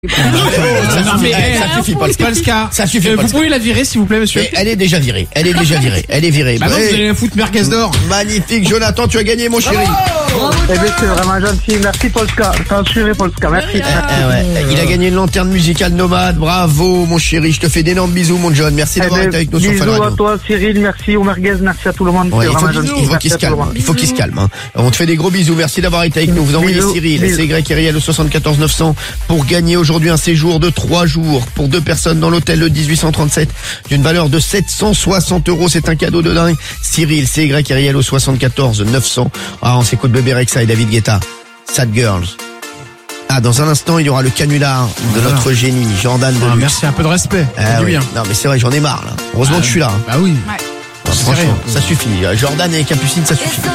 Ça suffit, Polska. Ça suffit, Vous Polska. pouvez la virer, s'il vous plaît, monsieur. Mais elle est déjà virée. Elle est virée. Bah non, vous allez la foutre merguez d'or. Magnifique, Jonathan, tu as gagné, mon chéri. Eh bien, c'est vraiment gentil. Merci, Polska. T'as assuré, Polska. Merci. Ouais. Il a gagné une lanterne musicale nomade. Bravo, mon chéri. Je te fais d'énormes bisous, mon John. Merci d'avoir été avec nous sur Fun Bisous Radio. à toi, Cyril. Merci au merguez. Merci à tout le monde. Ouais, C'est vraiment gentil. il faut qu'il se calme. Il faut qu'il se calme. On te fait des gros bisous. Merci d'avoir été avec nous. Vous envoyez Bisous. Cyril, Bisous. SY et Riel au 74 900 pour gagner aujourd'hui un séjour de 3 jours pour 2 personnes dans l'hôtel le 1837 d'une valeur de 760 €. C'est un cadeau de dingue. Cyril, SY et Riel au 74 900. Ah, on s'écoute Bébé Rexha et David Guetta. Sad Girls. Ah, dans un instant, il y aura le canular de notre génie, Jordan Deluxe. Merci, un peu de respect. Ah Ça fait du oui. bien. Non, mais c'est vrai, j'en ai marre, là. Heureusement que je suis là. Bah oui. Non, franchement, ça suffit. Jordan et Capucine, ça suffit.